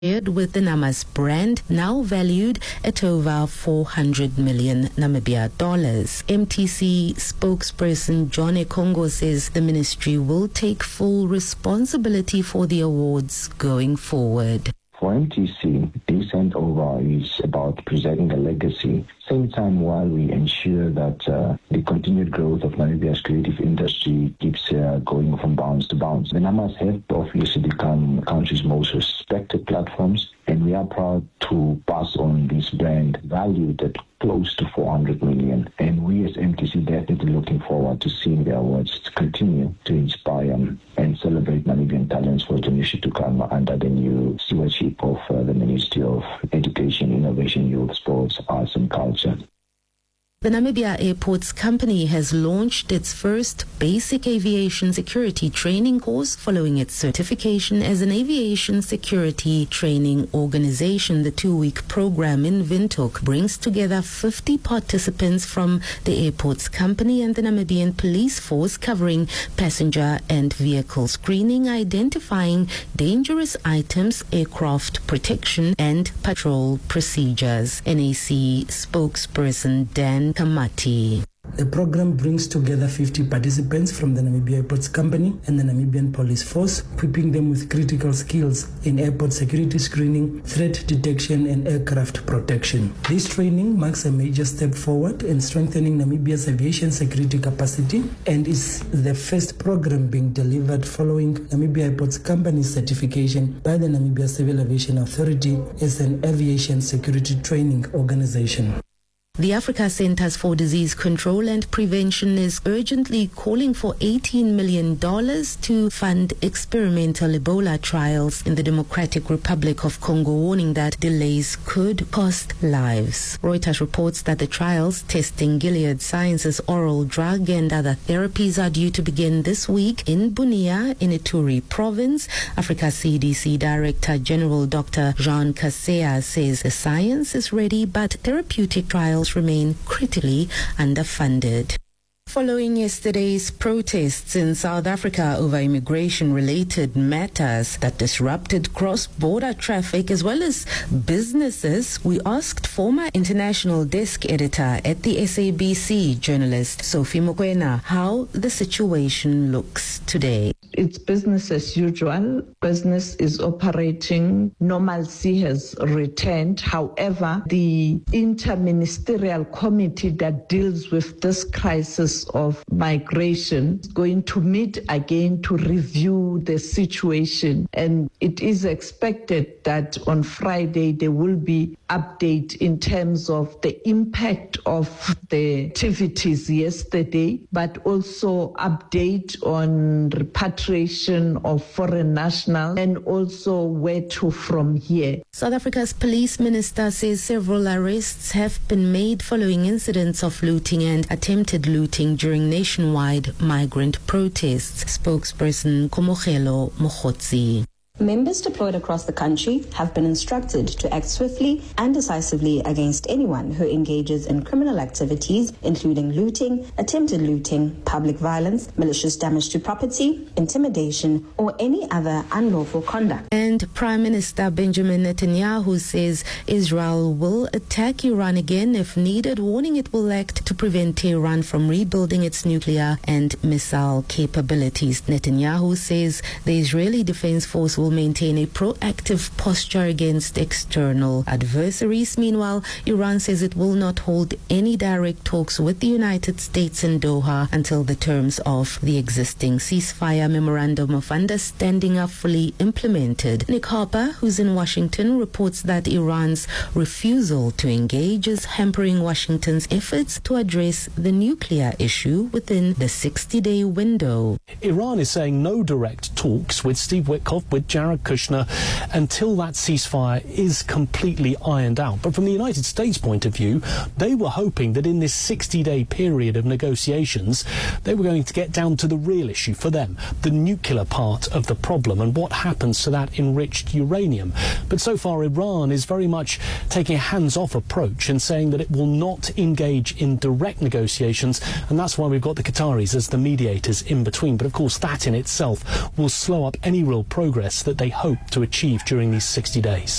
with the Namas brand, now valued at over 400 million Namibia dollars. MTC spokesperson John Ekongo says the ministry will take full responsibility for the awards going forward. For MTC, this handover is about preserving a legacy. Same time while we ensure that the continued growth of Namibia's creative industry keeps going from bounds to bounds. The Namas have obviously become the country's most respected platforms, and we are proud to pass on this brand valued at close to 400 million. And we as MTC definitely looking forward to seeing the awards continue to inspire and celebrate Namibian talents for generations to come under the new stewardship of the Ministry of Education, Innovation, Youth, Sports, Arts and Culture. The Namibia Airports Company has launched its first basic aviation security training course following its certification as an aviation security training organization. The 2-week program in Windhoek brings together 50 participants from the Airports Company and the Namibian Police Force, covering passenger and vehicle screening, identifying dangerous items, aircraft protection and patrol procedures. NAC spokesperson Dan Kamati. The program brings together 50 participants from the Namibia Airports Company and the Namibian Police Force, equipping them with critical skills in airport security screening, threat detection and aircraft protection. This training marks a major step forward in strengthening Namibia's aviation security capacity and is the first program being delivered following Namibia Airports Company's certification by the Namibia Civil Aviation Authority as an aviation security training organization. The Africa Centers for Disease Control and Prevention is urgently calling for $18 million to fund experimental Ebola trials in the Democratic Republic of Congo, warning that delays could cost lives. Reuters reports that the trials testing Gilead Sciences' oral drug and other therapies are due to begin this week in Bunia, in Ituri province. Africa CDC Director General Dr. Jean Kaseya says the science is ready, but therapeutic trials remain critically underfunded. Following yesterday's protests in South Africa over immigration-related matters that disrupted cross-border traffic as well as businesses, we asked former international desk editor at the SABC, journalist Sophie Mokoena, how the situation looks today. It's business as usual. Business is operating. Normalcy has returned. However, the interministerial committee that deals with this crisis of migration is going to meet again to review the situation. And it is expected that on Friday there will be update in terms of the impact of the activities yesterday, but also update on repatriation of foreign nationals and also where to from here. South Africa's police minister says several arrests have been made following incidents of looting and attempted looting during nationwide migrant protests. Spokesperson Komogelo Mogotsi. Members deployed across the country have been instructed to act swiftly and decisively against anyone who engages in criminal activities, including looting, attempted looting, public violence, malicious damage to property, intimidation, or any other unlawful conduct. And Prime Minister Benjamin Netanyahu says Israel will attack Iran again if needed, warning it will act to prevent Tehran from rebuilding its nuclear and missile capabilities. Netanyahu says the Israeli Defense Force will maintain a proactive posture against external adversaries. Meanwhile, Iran says it will not hold any direct talks with the United States in Doha until the terms of the existing ceasefire memorandum of understanding are fully implemented. Nick Harper, who's in Washington, reports that Iran's refusal to engage is hampering Washington's efforts to address the nuclear issue within the 60-day window. Iran is saying no direct talks with Steve Witkoff, with Jared Kushner, until that ceasefire is completely ironed out. But from the United States point of view, they were hoping that in this 60-day period of negotiations, they were going to get down to the real issue for them, the nuclear part of the problem and what happens to that enriched uranium. But so far, Iran is very much taking a hands-off approach and saying that it will not engage in direct negotiations, and that's why we've got the Qataris as the mediators in between. But of course, that in itself will slow up any real progress that they hope to achieve during these 60 days.